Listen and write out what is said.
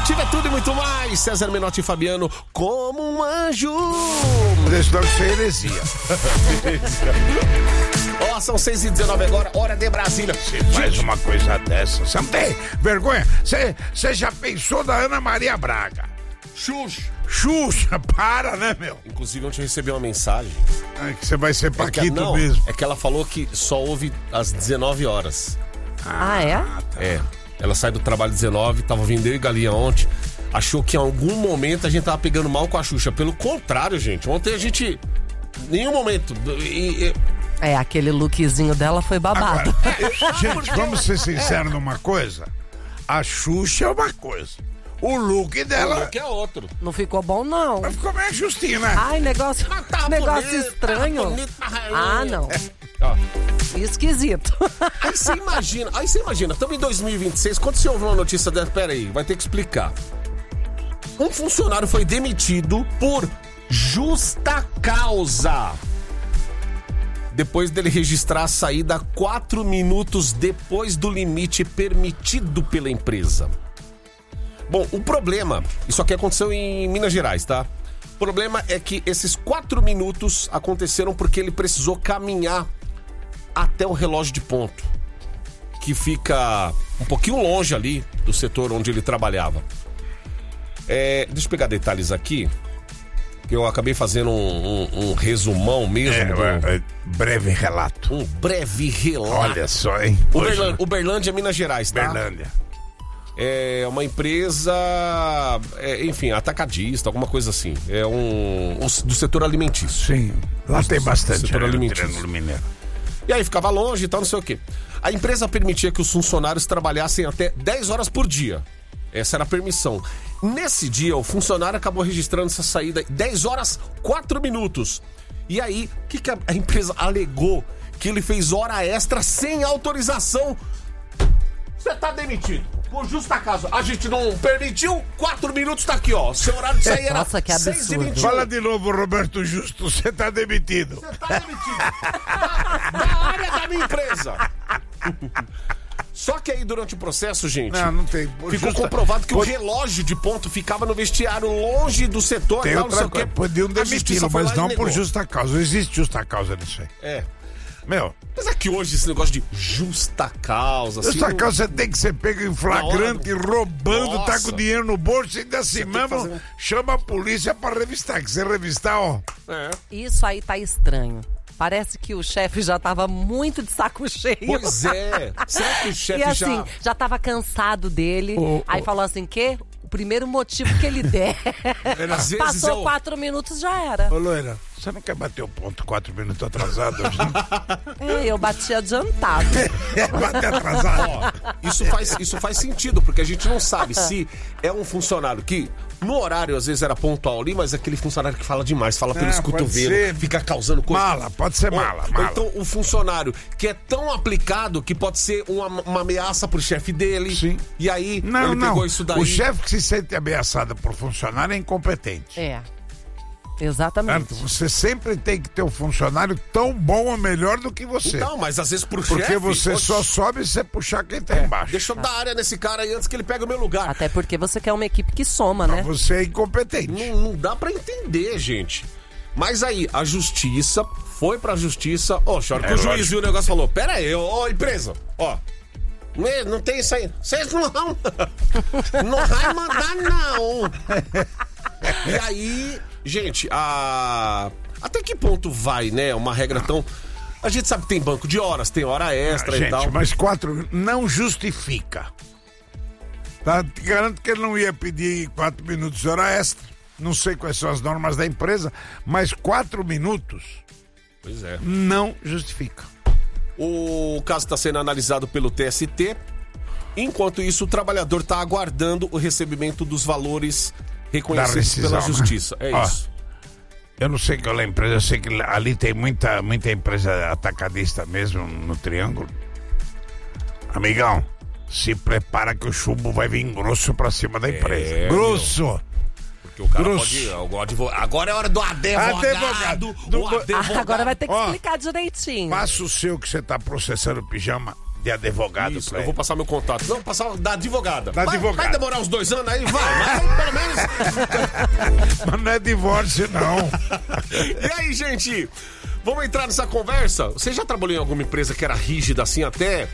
Motiva é tudo e muito mais. César Menotti e Fabiano como um anjo. Deixa eu ser heresia. Ó, são 6h19 agora, hora de Brasília. Você faz uma coisa dessa, você não tem vergonha? Você já pensou da Ana Maria Braga? Xuxa, para, né, meu? Inclusive, ontem eu recebi uma mensagem. É que você vai ser paquito não, mesmo. É que ela falou que só ouve às 19 horas. É? Tá. É. Ela sai do trabalho 19, tava vindo eu e Galinha ontem. Achou que em algum momento a gente tava pegando mal com a Xuxa. Pelo contrário, gente. Ontem a gente... Nenhum momento... Aquele lookzinho dela foi babado. Agora, gente, vamos ser sinceros numa coisa. A Xuxa é uma coisa. O look dela... O look é outro. Não ficou bom, não. Mas ficou meio justinho, né? Ai, negócio bonito, estranho. Tá bonito, Não. Ó. Esquisito. Aí você imagina, estamos em 2026, quando você ouve uma notícia dessa, peraí, vai ter que explicar. Um funcionário foi demitido por justa causa. Depois dele registrar a saída 4 minutos depois do limite permitido pela empresa. Bom, o problema, isso aqui aconteceu em Minas Gerais, tá? O problema é que esses 4 minutos aconteceram porque ele precisou caminhar até o relógio de ponto, que fica um pouquinho longe ali do setor onde ele trabalhava. Deixa eu pegar detalhes aqui, que eu acabei fazendo um resumão mesmo. Breve relato. Um breve relato. Olha só, hein? Uberlândia, Minas Gerais, tá? Uberlândia. É uma empresa, enfim, atacadista, alguma coisa assim. Do setor alimentício. Sim, lá tem bastante. Setor alimentício. Triângulo Mineiro. E aí ficava longe e tal, não sei o quê. A empresa permitia que os funcionários trabalhassem até 10 horas por dia. Essa era a permissão. Nesse dia, o funcionário acabou registrando essa saída 10 horas, 4 minutos. E aí, o que a empresa alegou? Que ele fez hora extra sem autorização. Você tá demitido. Por justa causa. A gente não permitiu, 4 minutos tá aqui, ó. Seu horário de sair era Nossa, que absurdo. 6h21. Fala de novo, Roberto Justo, você tá demitido. Você tá demitido. Da área da minha empresa. Só que aí, durante o processo, gente, não tem. ficou comprovado que o relógio de ponto ficava no vestiário, longe do setor. Tem tal, outra não sei coisa. o quê. Podiam A demitir, justiça foi mas lá e não negou. por justa causa. Não existe justa causa nisso aí. Meu, Mas é que hoje esse negócio de justa causa... justa assim, causa você tem que ser pego em flagrante, roubando, tá Nossa. com dinheiro no bolso, ainda assim Você tem que mesmo, fazer chama a polícia pra revistar. Que você revistar, ó. Isso aí tá estranho. Parece que o chefe já tava muito de saco cheio. Pois é. Será que o chefe E assim, já tava cansado dele. Aí falou assim, o primeiro motivo que ele der. Às vezes Passou 4 minutos, já era. Ô, Loira, você não quer bater o ponto 4 minutos atrasado hoje? Eu bati adiantado. Bater atrasado? Ó, isso faz sentido, porque a gente não sabe se é um funcionário que, no horário, às vezes era pontual ali, mas é aquele funcionário que fala demais, fala pelos pode cotovelos, ser. fica causando coisa. Mala, pode ser mala. Ou então o funcionário que é tão aplicado que pode ser uma ameaça pro chefe dele. Sim. E aí Não, ele pegou isso daí. O chefe que se sente ameaçado por funcionário é incompetente. Exatamente. Certo? Você sempre tem que ter um funcionário tão bom ou melhor do que você. Não, mas às vezes pro chefe... Porque você só sobe se você puxar quem tá embaixo. Deixa eu dar área nesse cara aí antes que ele pegue o meu lugar. Até porque você quer uma equipe que soma, né? Você é incompetente. Não dá pra entender, gente. Mas aí, a justiça foi pra justiça. Ó, que o juiz viu o negócio e falou: pera aí, ó, empresa, ó. Não tem isso aí. Vocês não vão. Não vai mandar, não. E aí, gente, até que ponto vai, né? Uma regra tão. A gente sabe que tem banco de horas, tem hora extra e tal. Gente, mas 4 não justifica. Tá? Te garanto que ele não ia pedir 4 minutos de hora extra. Não sei quais são as normas da empresa, mas 4 minutos Pois é. Não justifica. O caso está sendo analisado pelo TST. Enquanto isso, o trabalhador está aguardando o recebimento dos valores reconhecidos pela justiça. Né? É isso. Eu não sei qual é a empresa, eu sei que ali tem muita empresa atacadista mesmo no Triângulo. Amigão, se prepara que o chumbo vai vir grosso pra cima da empresa. Grosso! Porque o cara grosso. pode... Agora é hora do advogado. Agora vai ter que explicar direitinho. Passa o seu que você tá processando o pijama de advogado. Isso, eu vou passar meu contato. Não, passar da advogada. Vai demorar uns 2 anos aí? Vai, mas pelo menos... Mas não é divórcio, não. E aí, gente? Vamos entrar nessa conversa? Você já trabalhou em alguma empresa que era rígida assim até?